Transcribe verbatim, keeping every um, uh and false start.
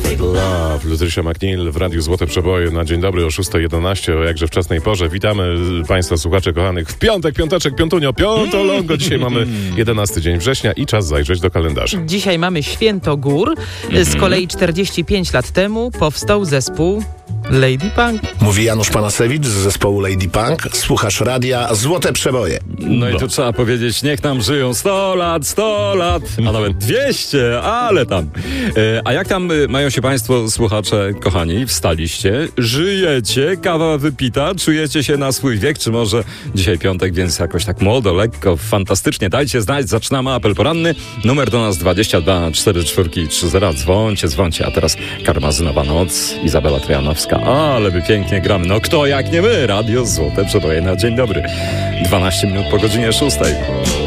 Perfect Love, Lutrysia McNeil w Radiu Złote Przeboje na dzień dobry o szósta jedenaście, o jakże wczesnej porze. Witamy Państwa słuchaczy kochanych w piątek, piąteczek, piątunio, piątolongo. Dzisiaj mamy jedenasty dzień września i czas zajrzeć do kalendarza. Dzisiaj mamy Święto Gór. Z kolei czterdzieści pięć lat temu powstał zespół Lady Punk. Mówi Janusz Panasewicz z zespołu Lady Punk. Słuchasz radia Złote Przeboje. No i tu trzeba powiedzieć, niech nam żyją sto lat, sto lat, a nawet dwieście, ale tam. E, a jak tam e, mają się Państwo, słuchacze, kochani? Wstaliście, żyjecie, kawa wypita, czujecie się na swój wiek, czy może dzisiaj piątek, więc jakoś tak młodo, lekko, fantastycznie. Dajcie znać, zaczynamy apel poranny. Numer do nas dwadzieścia dwa cztery cztery trzy zero. Dzwońcie, dzwońcie, a teraz Karmazynowa Noc, Izabela Trojanowska. Ale my pięknie gramy. No kto jak nie my? Radio Złote Przeboje na dzień dobry. dwanaście minut po godzinie szóstej.